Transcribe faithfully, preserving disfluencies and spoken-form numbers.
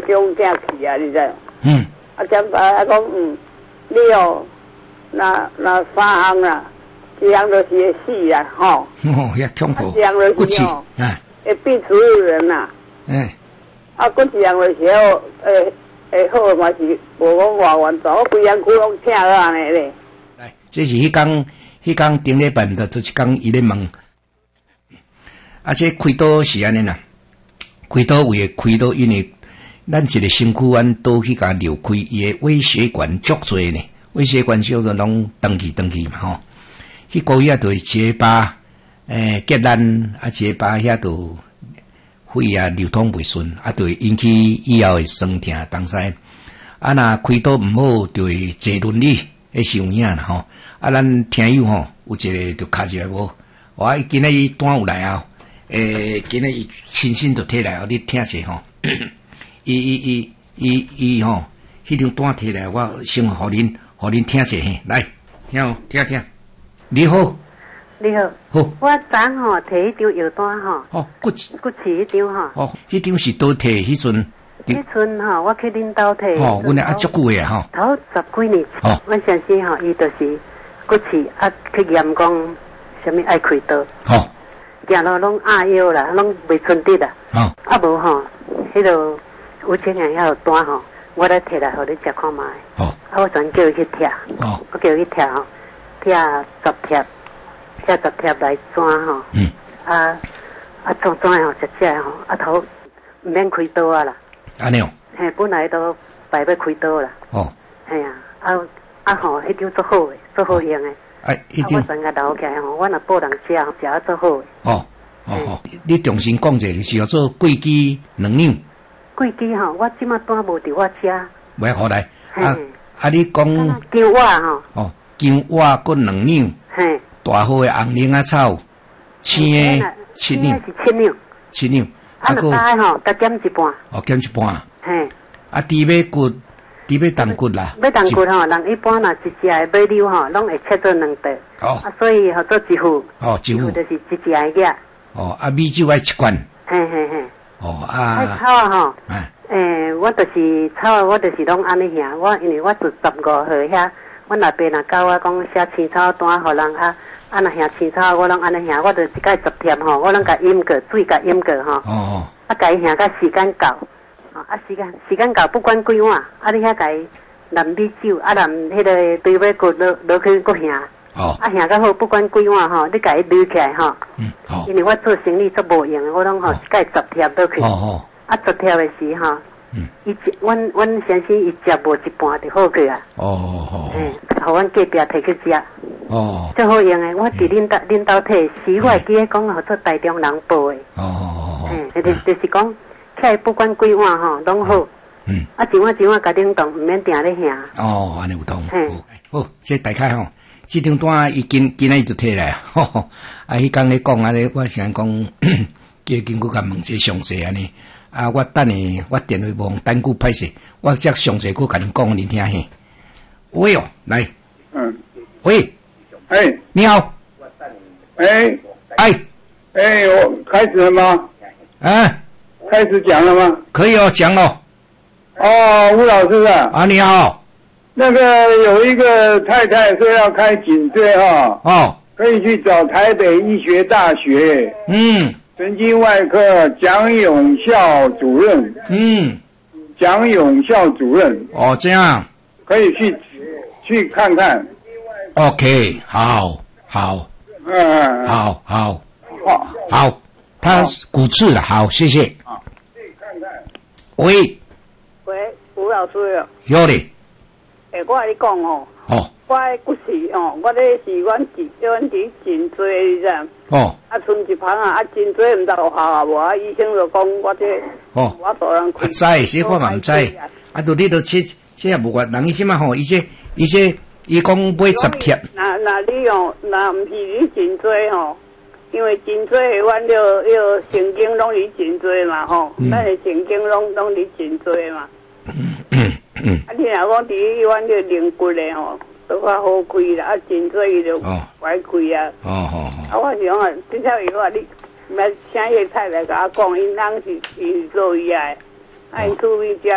中正去啊，你知？ 嗯。 啊，检查啊讲，嗯，你哦，那那三项啦，一项就是会死啦，吼。 哦，遐恐怖。 一项就是哦， 哎， 会变植物人呐。 哎。 啊，佫一项就是哦，诶诶好嘛是无讲偌严重，我规身躯拢疼了安尼咧。 来，这是迄天，迄天顶礼拜毋着，就是讲伊咧问。啊，这开刀是安尼啦，开刀为开刀，因为咱一个身躯按刀去甲扭开，伊的微血管足多呢，微血管小着拢断去断去嘛吼。迄个月就结疤，诶结烂啊结疤遐就血啊流通袂顺，啊就会引起以后的酸痛东西。啊，若开刀毋好，就会坐轮椅，迄是有影啦吼。啊，咱听友吼有一个就卡起来无，我今日伊单有来后。诶，今日伊亲身就摕来后，你听者吼，伊伊伊伊伊吼，迄张单摕来，我先互恁，互恁听者嘿，来，听哦，听听。你好， 你好， 好， 我昨吼摕迄张药单吼， 哦，骨骨刺迄张吼， 哦，迄张是倒摕迄阵， 迄阵吼，我去恁兜摕， 哦，阮咧啊足久诶吼， 头十几年，哦，阮先生吼，伊就是骨刺啊，去验讲，啥物爱开刀， 哦。 行路拢压腰啦，拢袂顺直啦。 哦。 啊无吼，迄落有钱人遐有单吼，我来摕来互你食看卖。 哦。 啊，我全叫伊去贴。哦。我叫伊贴吼，贴十贴，贴十贴来转吼。嗯。啊啊，转转吼，食食吼，啊头毋免开刀啊啦。 安尼哦。 嘿，本来都摆要开刀啦。 哦。 嘿啊，啊啊吼，迄张足好诶，足好用诶。 哎，一定。 我全家留起来吼，我若报人食，食啊做好。 哦哦哦，你重新讲者是要做桂枝两两。 桂枝吼，我即马单无伫我遮。 袂好来。啊啊，你讲。 姜蛙吼。 哦，姜蛙搁两两。嘿。大号的红莲啊草，青的七两。 是七两。 七两。 啊，若大个吼，加减一半。 哦，减一半。 嘿。 啊，猪尾骨。你要动骨啦？ 要动骨吼，人一般若一只的马溜吼，拢会切做两块。哦。啊，所以合做一副。哦，一副就是一只的个。 哦，啊，米酒爱一罐。 嘿嘿嘿。 哦啊。 草啊吼。哎。诶，我就是草，我就是拢安尼行。我因为我是十五号遐，阮老爸若教我讲写青草单，互人啊，啊若行青草，我拢安尼行。我就一概十贴吼，我拢甲淹过，水甲淹过吼。哦哦。啊，甲伊行到时间到。啊，时间时间到，不管几晚，啊，你遐家淋米酒，啊，淋迄个对尾骨落落去搁行。哦。啊，行较好，不管几晚吼，你家伊捋起来吼。嗯。好。因为我做生意做无用的，我拢吼一概十贴落去。哦哦。啊，十贴的时吼。嗯。伊食，阮阮先生伊食无一半就好去啊。哦哦。嗯，互阮隔壁摕去食。哦。最好用的，我伫恁兜恁兜摕，是我会记得讲，互做台中人报的。哦哦哦。嗯，就是就是讲。起不管几晚吼，拢好。嗯。啊，一晚一晚甲冷冻，毋免定咧行。哦，安尼有通。嘿。好，这大概吼，这张单伊今今仔伊就摕来啊。吼吼。啊，迄工咧讲安尼，我想讲，叫经过甲问者详细安尼。啊，我等下我电话无单句歹势，我则详细佫甲恁讲恁听嘿。喂哦，来。嗯。喂。哎。你好。哎。哎。哎，我开始了吗？啊。开始讲了吗？可以哦，讲哦。哦，吴老师啊。啊，你好。那个有一个太太说要开颈椎哈。哦。可以去找台北医学大学。嗯。神经外科蒋永孝主任。嗯。蒋永孝主任。哦，这样。可以去去看看。OK， 好，好。嗯。好好。好。好。他骨刺了，好，谢谢。喂，喂，吴老师哦。有嘞。诶，我甲你讲哦。哦。我的骨刺哦，我咧是阮颈，阮伫颈椎，你知？哦。啊，剩一旁啊，啊，颈椎毋知有效啊无？啊，医生就讲我这。哦。我大人开。知，这我嘛毋知。啊，都你都切，这也无怪人伊什么吼？伊这，伊这，伊讲买十贴。那那你用，那毋是你颈椎吼？因为颈椎阮了了神经拢伫颈椎嘛吼，咱的神经拢拢伫颈椎嘛。嗯嗯嗯。啊，你若讲伫阮了灵骨的吼，都较好开啦，啊颈椎伊就歪开啊。哦哦哦。啊，我是讲啊，真正有啊，你莫请叶太来甲我讲，因翁是是做伊个，啊因厝边遮。